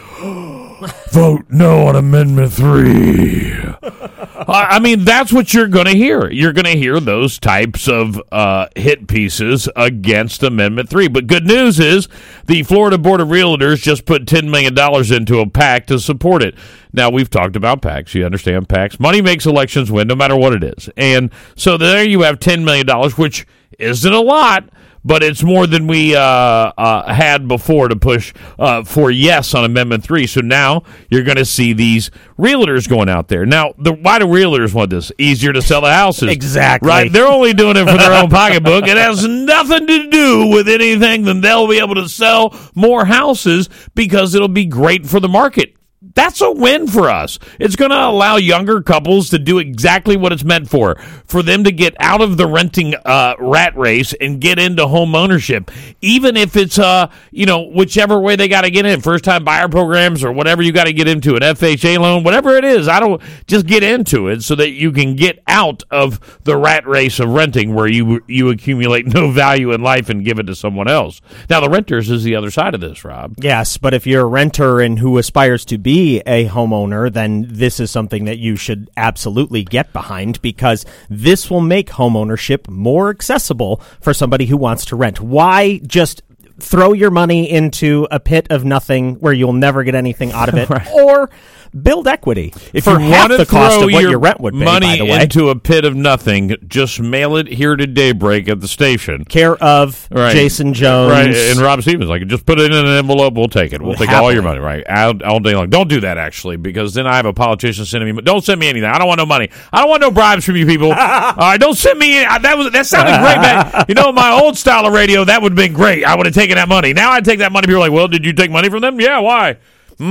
Speaker 5: Vote no on Amendment 3. I mean, that's what you're going to hear. You're going to hear those types of hit pieces against Amendment 3. But good news is the Florida Board of Realtors just put $10 million into a PAC to support it. Now, we've talked about PACs. You understand PACs. Money makes elections win, no matter what it is. And so there you have $10 million, which isn't a lot, but it's more than we had before to push for yes on Amendment 3. So now you're going to see these realtors going out there. Now, why do realtors want this? Easier to sell the houses.
Speaker 1: Exactly.
Speaker 5: Right? They're only doing it for their own pocketbook. It has nothing to do with anything than they'll be able to sell more houses because it'll be great for the market. That's a win for us. It's going to allow younger couples to do exactly what it's meant for them to get out of the renting rat race and get into home ownership, even if it's whichever way they got to get in, first-time buyer programs or whatever you got to get into, an FHA loan, whatever it is. Just get into it so that you can get out of the rat race of renting where you accumulate no value in life and give it to someone else. Now, the renters is the other side of this, Rob.
Speaker 1: Yes, but if you're a renter and who aspires to be a homeowner, then this is something that you should absolutely get behind because this will make homeownership more accessible for somebody who wants to rent. Why just throw your money into a pit of nothing where you'll never get anything out of it? Right. Or build equity.
Speaker 5: If
Speaker 1: for
Speaker 5: you
Speaker 1: half
Speaker 5: want to
Speaker 1: the cost
Speaker 5: throw
Speaker 1: of what
Speaker 5: your
Speaker 1: your rent would be,
Speaker 5: money
Speaker 1: by the way.
Speaker 5: into a pit of nothing, just mail it here to Daybreak at the station.
Speaker 1: Care of Jason Jones.
Speaker 5: Right, and Rob Stevens. Like, just put it in an envelope, we'll take it. We'll take all your money, right, all day long. Don't do that, actually, because then I have a politician sending me, don't send me anything. I don't want no money. I don't want no bribes from you people. Don't send me, that sounded great, man. You know, my old style of radio, that would have been great. I would have taken that money. Now I take that money, people are like, well, did you take money from them? Yeah, why?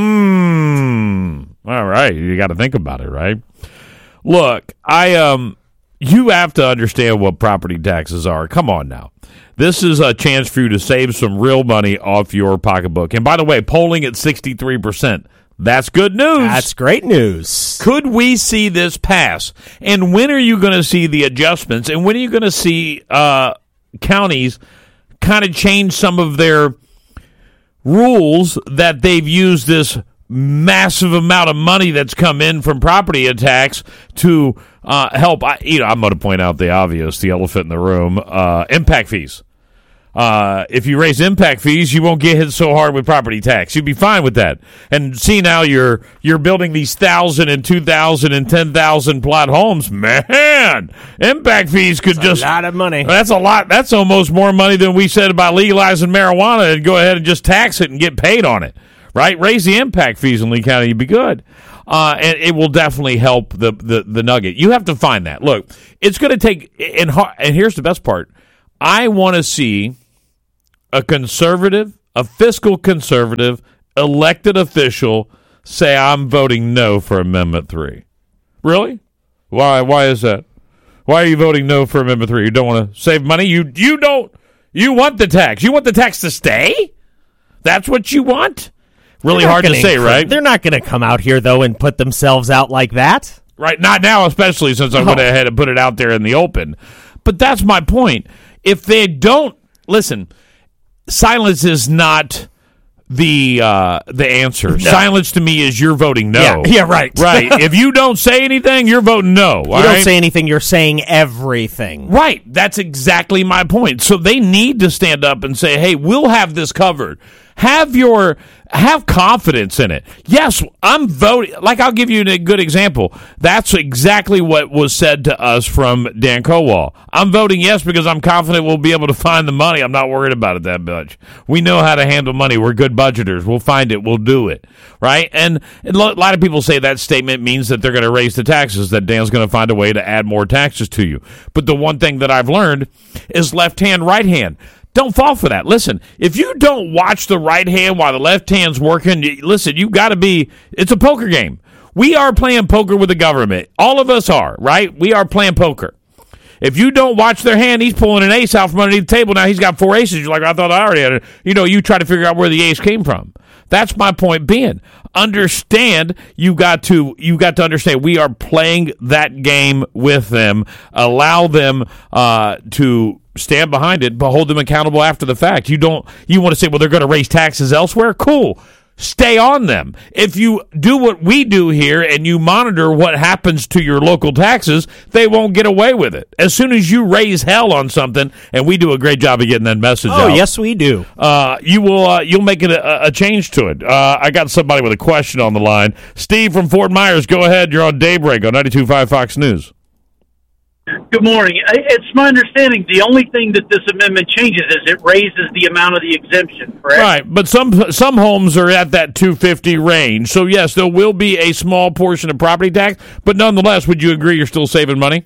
Speaker 5: All right, you got to think about it, right? Look, you have to understand what property taxes are. Come on now. This is a chance for you to save some real money off your pocketbook. And by the way, polling at 63%. That's good news.
Speaker 1: That's great news.
Speaker 5: Could we see this pass? And when are you going to see the adjustments? And when are you going to see counties kind of change some of their rules that they've used this massive amount of money that's come in from property tax to help? I'm going to point out the obvious, the elephant in the room, impact fees. If you raise impact fees, you won't get hit so hard with property tax. You'd be fine with that. And see, now you're building these 1,000 and 2,000 and 10,000 plot homes. Man, impact fees could
Speaker 1: a lot of money.
Speaker 5: That's a lot. That's almost more money than we said about legalizing marijuana, and go ahead and just tax it and get paid on it. Right? Raise the impact fees in Lee County, you'd be good. And it will definitely help the nugget. You have to find that. Look, it's going to take, and here's the best part. I want to see a fiscal conservative, elected official say, I'm voting no for Amendment 3. Really? Why is that? Why are you voting no for Amendment 3? You don't want to save money? You want the tax. You want the tax to stay? That's what you want? Really hard to say, right?
Speaker 1: They're not going to come out here, though, and put themselves out like that.
Speaker 5: Right, not now, especially since I went ahead and put it out there in the open. But that's my point. If they don't, listen, silence is not the answer. No. Silence to me is you're voting no.
Speaker 1: Yeah, right.
Speaker 5: Right. If you don't say anything, you're voting no.
Speaker 1: You don't say anything, you're saying everything.
Speaker 5: Right. That's exactly my point. So they need to stand up and say, hey, we'll have this covered. Have confidence in it. Yes, I'm voting. Like, I'll give you a good example. That's exactly what was said to us from Dan Kowal. I'm voting yes because I'm confident we'll be able to find the money. I'm not worried about it that much. We know how to handle money. We're good budgeters. We'll find it. We'll do it. Right? And a lot of people say that statement means that they're going to raise the taxes, that Dan's going to find a way to add more taxes to you. But the one thing that I've learned is left hand, right hand. Don't fall for that. Listen, if you don't watch the right hand while the left hand's working, listen, you've got to be, it's a poker game. We are playing poker with the government. All of us are, right? We are playing poker. If you don't watch their hand, he's pulling an ace out from underneath the table. Now he's got 4 aces. You're like, I thought I already had it. You try to figure out where the ace came from. That's my point being. Understand, you got to understand we are playing that game with them. Allow them to stand behind it, but hold them accountable after the fact. You want to say, well, they're going to raise taxes elsewhere? Cool. Stay on them. If you do what we do here and you monitor what happens to your local taxes, they won't get away with it. As soon as you raise hell on something, and we do a great job of getting that message out.
Speaker 1: Oh, yes, we do.
Speaker 5: You'll make it a change to it. I got somebody with a question on the line. Steve from Fort Myers, go ahead. You're on Daybreak on 92.5 Fox News.
Speaker 14: Good morning. It's my understanding the only thing that this amendment changes is it raises the amount of the exemption, correct?
Speaker 5: Right, but some homes are at that $250 range. So, yes, there will be a small portion of property tax, but nonetheless, would you agree you're still saving money?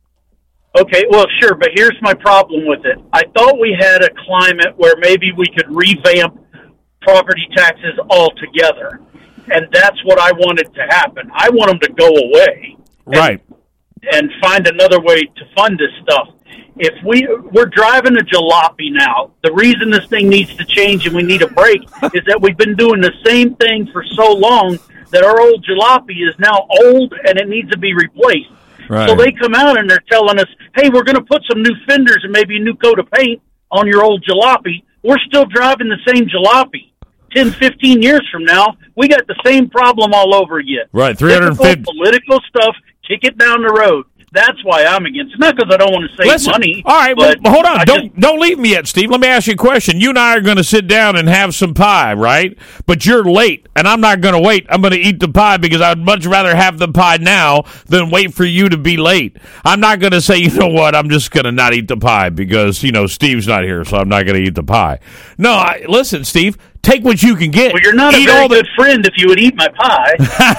Speaker 14: Okay, well, sure, but here's my problem with it. I thought we had a climate where maybe we could revamp property taxes altogether, and that's what I wanted to happen. I want them to go away.
Speaker 5: Right.
Speaker 14: And find another way to fund this stuff. If we're driving a jalopy now, the reason this thing needs to change and we need a break is that we've been doing the same thing for so long that our old jalopy is now old and it needs to be replaced. Right. So they come out and they're telling us, hey, we're going to put some new fenders and maybe a new coat of paint on your old jalopy. We're still driving the same jalopy. 10, 15 years from now, we got the same problem all over again.
Speaker 5: Right, 350
Speaker 14: political stuff. Kick it down the road. That's why I'm against it. Not because I don't want to save money.
Speaker 5: All right,
Speaker 14: but
Speaker 5: well, hold on. Don't leave me yet, Steve. Let me ask you a question. You and I are going to sit down and have some pie, right? But you're late, and I'm not going to wait. I'm going to eat the pie because I'd much rather have the pie now than wait for you to be late. I'm not going to say, you know what, I'm just going to not eat the pie because, Steve's not here, so I'm not going to eat the pie. No, listen, Steve. Take what you can get.
Speaker 14: Well, you're not a very good friend if you would eat my pie.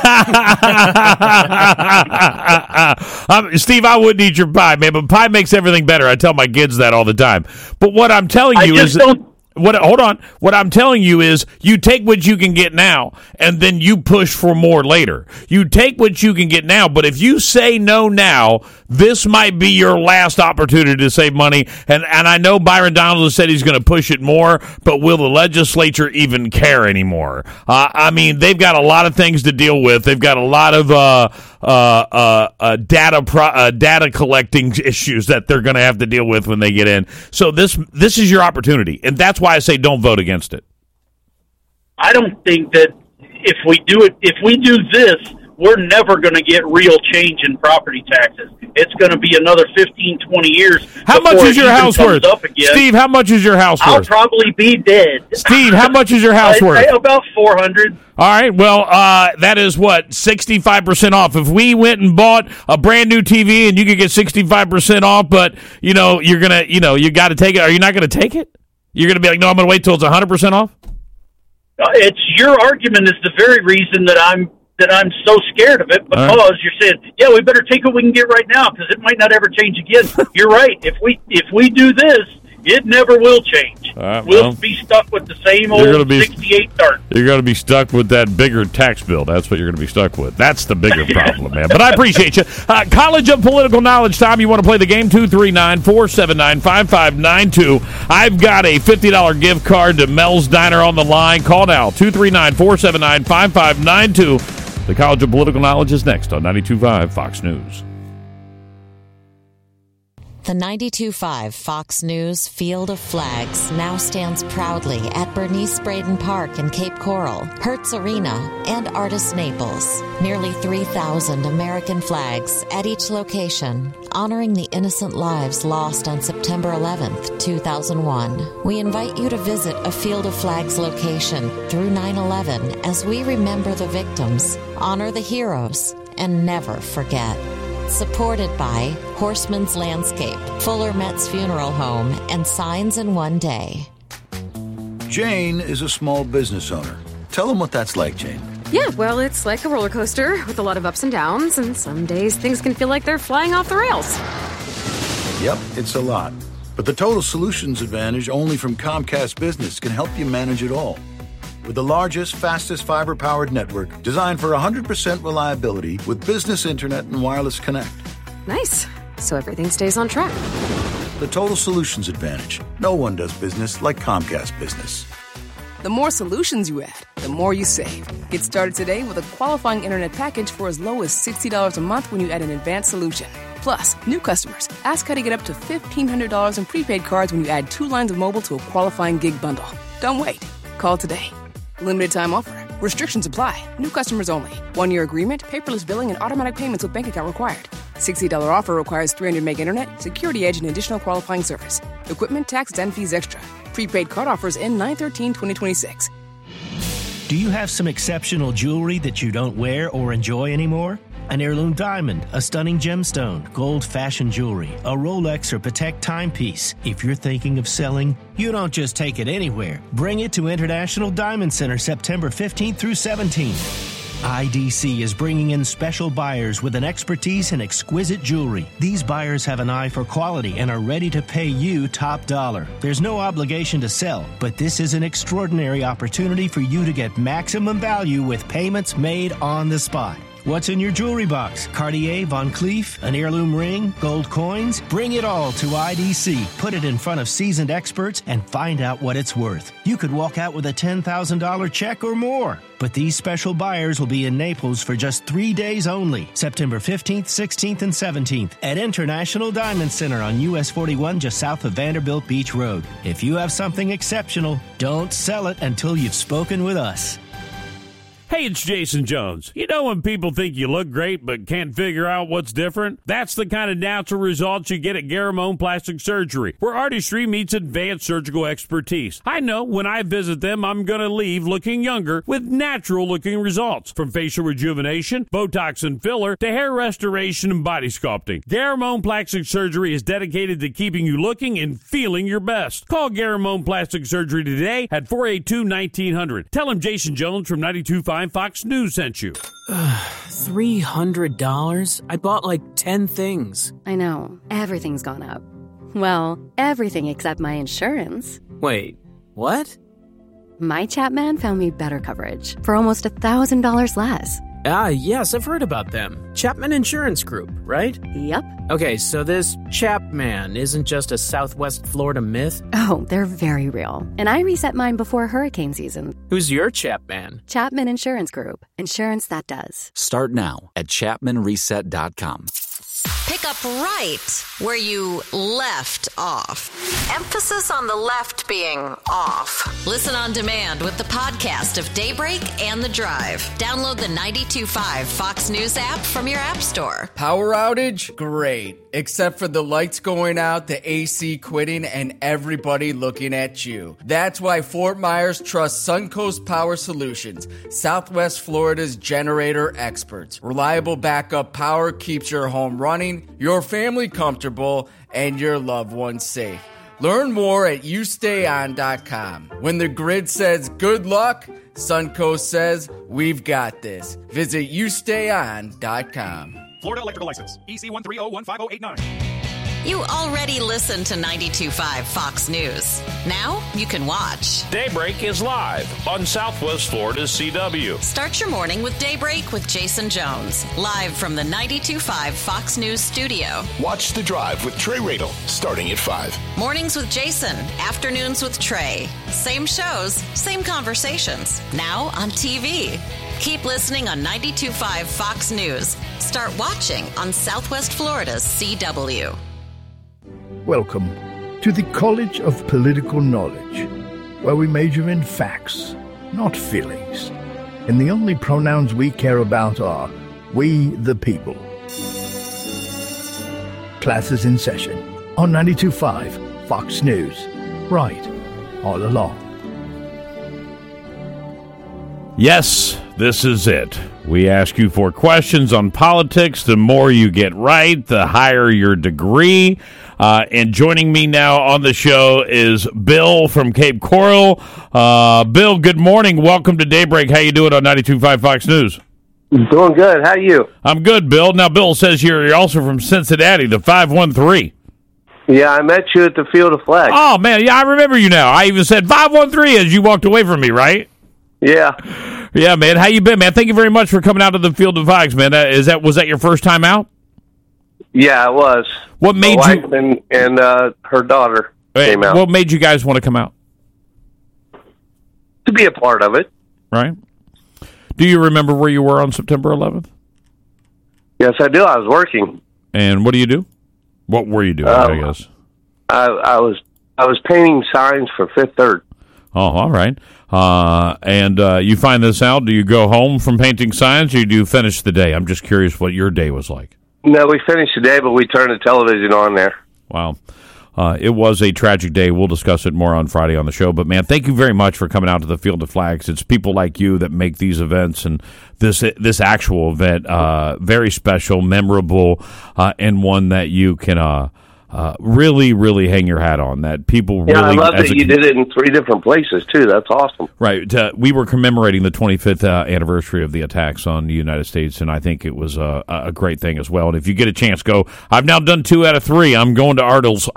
Speaker 5: Steve, I wouldn't eat your pie, man, but pie makes everything better. I tell my kids that all the time. But what I'm telling you is... Hold on. What I'm telling you is you take what you can get now, and then you push for more later. You take what you can get now, but if you say no now, this might be your last opportunity to save money. And I know Byron Donaldson said he's going to push it more, but will the legislature even care anymore? They've got a lot of things to deal with. They've got a lot of data collecting issues that they're going to have to deal with when they get in. So this is your opportunity, and that's why I say don't vote against it.
Speaker 14: I don't think that if we do this, we're never going to get real change in property taxes. It's going to be another 15, 20 years.
Speaker 5: How much is your house worth? Steve, how much is your house worth?
Speaker 14: I'll probably be dead.
Speaker 5: Steve, how much is your house worth?
Speaker 14: About $400.
Speaker 5: All right, well, that is what, 65% off. If we went and bought a brand new TV and you could get 65% off, but, you're going to, you got to take it. Are you not going to take it? You're going to be like, no, I'm going to wait till it's 100% off?
Speaker 14: It's your argument is the very reason that I'm so scared of it, because you're saying, yeah, we better take what we can get right now because it might not ever change again. You're right. If we do this, it never will change. We'll be stuck with the same old 68 dart.
Speaker 5: You're going to be stuck with that bigger tax bill. That's what you're going to be stuck with. That's the bigger problem, man. But I appreciate you. College of Political Knowledge time. You want to play the game? 239-479-5592. I've got a $50 gift card to Mel's Diner on the line. Call now. 239-479-5592. The College of Political Knowledge is next on 92.5 Fox News.
Speaker 4: The 92.5 Fox News Field of Flags now stands proudly at Bernice Braden Park in Cape Coral, Hertz Arena, and Artist Naples. Nearly 3,000 American flags at each location, honoring the innocent lives lost on September 11th, 2001. We invite you to visit a Field of Flags location through 9/11 as we remember the victims, honor the heroes, and never forget. Supported by Horseman's Landscape, Fuller Metz Funeral Home, and Signs in One Day.
Speaker 3: Jane is a small business owner. Tell them what that's like, Jane.
Speaker 15: Yeah, well, it's like a roller coaster with a lot of ups and downs, and some days things can feel like they're flying off the rails.
Speaker 3: Yep, it's a lot. But the Total Solutions Advantage only from Comcast Business can help you manage it all. With the largest, fastest fiber-powered network designed for 100% reliability with business internet and wireless connect.
Speaker 15: Nice. So everything stays on track.
Speaker 3: The Total Solutions Advantage. No one does business like Comcast Business.
Speaker 16: The more solutions you add, the more you save. Get started today with a qualifying internet package for as low as $60 a month when you add an advanced solution. Plus, new customers, ask how to get up to $1,500 in prepaid cards when you add 2 lines of mobile to a qualifying gig bundle. Don't wait. Call today. Limited time offer. Restrictions apply. New customers only. 1-year agreement, paperless billing, and automatic payments with bank account required. $60 offer requires 300 meg internet, security edge, and additional qualifying service. Equipment, tax, and fees extra. Prepaid card offers end 9/13/2026.
Speaker 17: Do you have some exceptional jewelry that you don't wear or enjoy anymore? An heirloom diamond, a stunning gemstone, gold fashion jewelry, a Rolex or Patek timepiece. If you're thinking of selling, you don't just take it anywhere. Bring it to International Diamond Center September 15th through 17th. IDC is bringing in special buyers with an expertise in exquisite jewelry. These buyers have an eye for quality and are ready to pay you top dollar. There's no obligation to sell, but this is an extraordinary opportunity for you to get maximum value with payments made on the spot. What's in your jewelry box? Cartier, Van Cleef, an heirloom ring, gold coins? Bring it all to IDC. Put it in front of seasoned experts and find out what it's worth. You could walk out with a $10,000 check or more. But these special buyers will be in Naples for just 3 days only, September 15th, 16th, and 17th at International Diamond Center on US 41 just south of Vanderbilt Beach Road. If you have something exceptional, don't sell it until you've spoken with us.
Speaker 5: Hey, it's Jason Jones. You know when people think you look great but can't figure out what's different? That's the kind of natural results you get at Garamone Plastic Surgery, where artistry meets advanced surgical expertise. I know when I visit them, I'm going to leave looking younger with natural-looking results. From facial rejuvenation, Botox and filler, to hair restoration and body sculpting. Garamone Plastic Surgery is dedicated to keeping you looking and feeling your best. Call Garamone Plastic Surgery today at 482-1900. Tell them Jason Jones from 92.5 Fox News sent you.
Speaker 7: $300? I bought like 10 things.
Speaker 15: I know. Everything's gone up. Well, everything except my insurance.
Speaker 7: Wait, what?
Speaker 15: My Chapman found me better coverage for almost $1,000 less.
Speaker 7: Ah, yes, I've heard about them. Chapman Insurance Group, right?
Speaker 15: Yep.
Speaker 7: Okay, so this Chapman isn't just a Southwest Florida myth?
Speaker 15: Oh, they're very real. And I reset mine before hurricane season.
Speaker 7: Who's your Chapman?
Speaker 15: Chapman Insurance Group. Insurance that does.
Speaker 8: Start now at ChapmanReset.com.
Speaker 4: Pick up right where you left off. Emphasis on the left being off. Listen on demand with the podcast of Daybreak and The Drive. Download the 92.5 Fox News app from your app store.
Speaker 11: Power outage? Great. Except for the lights going out, the AC quitting, and everybody looking at you. That's why Fort Myers trusts Suncoast Power Solutions, Southwest Florida's generator experts. Reliable backup power keeps your home running, your family comfortable, and your loved ones safe. Learn more at YouStayOn.com. When the grid says good luck, Suncoast says we've got this. Visit YouStayOn.com.
Speaker 18: Florida Electrical License, EC130150889.
Speaker 4: You already listen to 92.5 Fox News. Now you can watch.
Speaker 5: Daybreak is live on Southwest Florida's CW.
Speaker 4: Start your morning with Daybreak with Jason Jones. Live from the 92.5 Fox News studio.
Speaker 2: Watch The Drive with Trey Radel, starting at 5.
Speaker 4: Mornings with Jason. Afternoons with Trey. Same shows, same conversations. Now on TV. Keep listening on 92.5 Fox News. Start watching on Southwest Florida's CW.
Speaker 19: Welcome to the College of Political Knowledge, where we major in facts, not feelings. And the only pronouns we care about are we the people. Classes in session on 92.5 Fox News. Right, all along.
Speaker 5: Yes, this is it. We ask you for questions on politics. The more you get right, the higher your degree. And joining me now on the show is Bill from Cape Coral. Bill, good morning. Welcome to Daybreak. How you doing on 92.5 Fox News?
Speaker 20: Doing good. How are you?
Speaker 5: I'm good, Bill. Now, Bill says you're also from Cincinnati, the 513.
Speaker 20: Yeah, I met you at the Field of Flags.
Speaker 5: Oh, man. Yeah, I remember you now. I even said 513 as you walked away from me, right?
Speaker 20: Yeah.
Speaker 5: Yeah, man. How you been, man? Thank you very much for coming out to the Field of Flags, man. Was that your first time out?
Speaker 20: Yeah, it was.
Speaker 5: What made
Speaker 20: My
Speaker 5: you
Speaker 20: wife and her daughter came out.
Speaker 5: What made you guys want to come out?
Speaker 20: To be a part of it.
Speaker 5: Right. Do you remember where you were on September 11th?
Speaker 20: Yes, I do. I was working.
Speaker 5: And what do you do? What were you doing, I guess?
Speaker 20: I was painting signs for Fifth Third.
Speaker 5: Oh, all right. And you find this out, do you go home from painting signs or do you finish the day? I'm just curious what your day was like.
Speaker 20: No, we finished the day, but we turned the television on there.
Speaker 5: Wow. It was a tragic day. We'll discuss it more on Friday on the show. But, man, thank you very much for coming out to the Field of Flags. It's people like you that make these events and this actual event very special, memorable, and one that you can really, really hang your hat on. That people really...
Speaker 20: Yeah, I love that you did it in 3 different places, too. That's awesome.
Speaker 5: Right. We were commemorating the 25th anniversary of the attacks on the United States, and I think it was a great thing as well. And if you get a chance, go. I've now done 2 out of 3. I'm going to Artist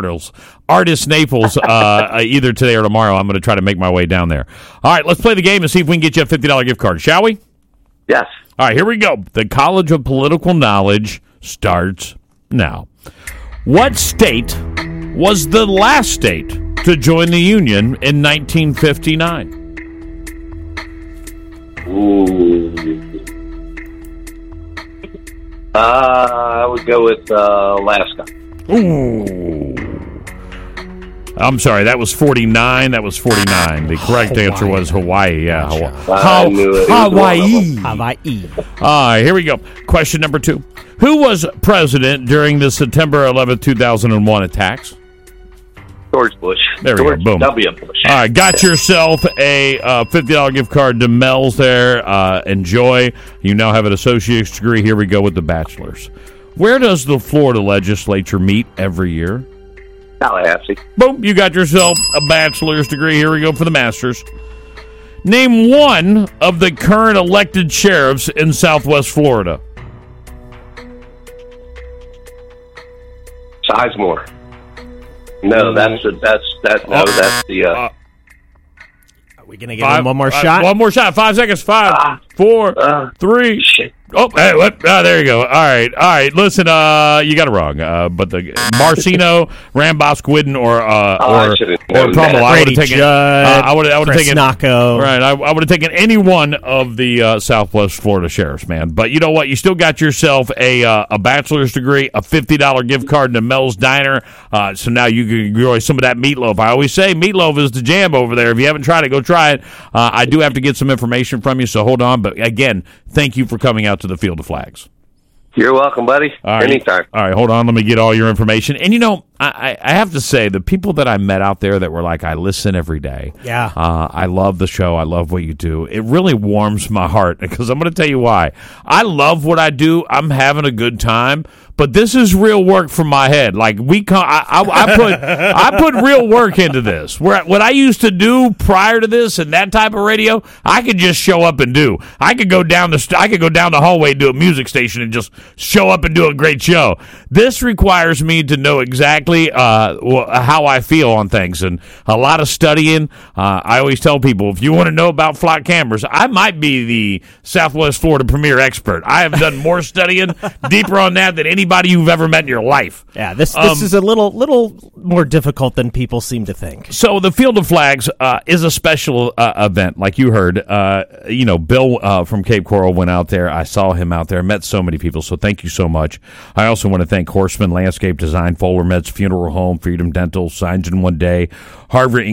Speaker 5: Naples either today or tomorrow. I'm going to try to make my way down there. All right, let's play the game and see if we can get you a $50 gift card, shall we?
Speaker 20: Yes.
Speaker 5: All right, here we go. The College of Political Knowledge starts now. What state was the last state to join the Union in 1959?
Speaker 20: Ooh. I would go with Alaska.
Speaker 5: Ooh. I'm sorry, that was 49. That was 49. The correct answer was Hawaii. Yeah,
Speaker 1: Hawaii.
Speaker 5: All right, here we go. Question number 2. Who was president during the September 11th, 2001 attacks?
Speaker 20: George Bush.
Speaker 5: There we go. Boom.
Speaker 20: W. Bush.
Speaker 5: All right, got yourself a $50 gift card to Mel's there. Enjoy. You now have an associate's degree. Here we go with the bachelor's. Where does the Florida legislature meet every year?
Speaker 20: Tallahassee.
Speaker 5: Boom, you got yourself a bachelor's degree. Here we go for the master's. Name one of the current elected sheriffs in Southwest Florida.
Speaker 20: Sizemore. No, that's the.
Speaker 1: Are we gonna give him one more shot?
Speaker 5: One more shot. 5 seconds. 5, 4, 3.
Speaker 20: Shit.
Speaker 5: Oh, hey, there you go. All right. Listen, you got it wrong. But the Marcino, Rambosquidden, or Pummel, I would have taken. I would have taken
Speaker 1: Nacco.
Speaker 5: Right. I would have taken any one of the Southwest Florida sheriffs, man. But you know what? You still got yourself a bachelor's degree, a $50 gift card to Mel's Diner. So now you can enjoy some of that meatloaf. I always say meatloaf is the jam over there. If you haven't tried it, go try it. I do have to get some information from you, so hold on. But again, thank you for coming out to the Field of Flags.
Speaker 20: You're welcome, buddy.
Speaker 5: All right.
Speaker 20: Anytime.
Speaker 5: All right, hold on. Let me get all your information. And, I have to say, the people that I met out there that were like, I listen every day.
Speaker 1: Yeah.
Speaker 5: I love the show. I love what you do. It really warms my heart because I'm going to tell you why. I love what I do. I'm having a good time. But this is real work from my head. Like I put real work into this. What I used to do prior to this and that type of radio, I could just show up and do. I could go down the hallway and do a music station and just show up and do a great show. This requires me to know exactly how I feel on things and a lot of studying. I always tell people, if you want to know about flock cameras, I might be the Southwest Florida premier expert. I have done more studying deeper on that than anybody you've ever met in your life.
Speaker 1: Yeah, this is a little more difficult than people seem to think.
Speaker 5: So the Field of Flags is a special event, like you heard. Bill from Cape Coral went out there. I saw him out there. Met so many people, so thank you so much. I also want to thank Horseman Landscape Design, Fuller Meds Funeral Home, Freedom Dental, Signs in One Day, Harvard